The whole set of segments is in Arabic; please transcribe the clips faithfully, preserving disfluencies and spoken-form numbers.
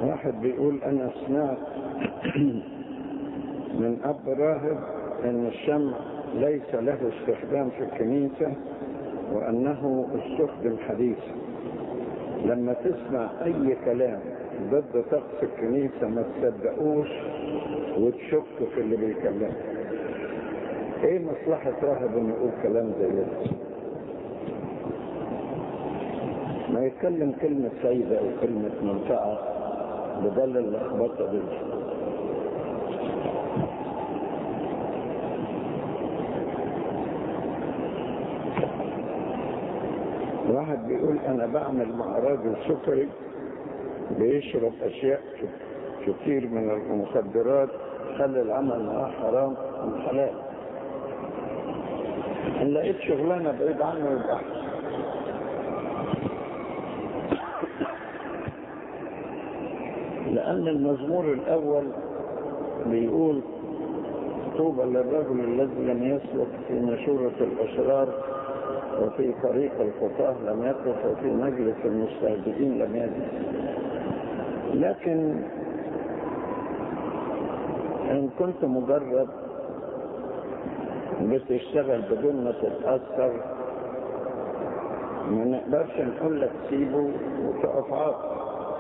واحد بيقول أنا سمعت من أب راهب أن الشمع ليس له استخدام في الكنيسة وأنه استخدم حديثا. لما تسمع أي كلام ضد طقس الكنيسة ما تصدقوش وتشك في اللي بيكلمه. ايه مصلحة راهب انه يقول كلام زي ده؟ ما يتكلم كلمة سيدة او كلمة منفعة بدل اللخبطة دي. واحد بيقول انا بعمل مع راجل سكري بيشرب اشياء كتير من المخدرات خلي العمل معاه حرام وحلال. ان لقيت شغلانه بعيد عنه يبقى احسن. لان المزمور الاول بيقول طوبى للرجل الذي لم يسلك في مشورة الاشرار وفي طريق الخطاه لم يقف وفي مجلس المستهزئين لم يجلس. لكن ان كنت مجرد بتشتغل بدون ما تتأثر ما نقدرش نقول لك سيبه وتقف عاطل.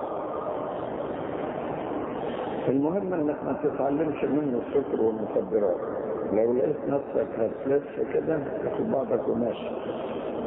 المهم انك ما تتعلمش منه السكر والمخدرات. لو لقيت نفسك هتلف كده تاخد بعضك وماشي.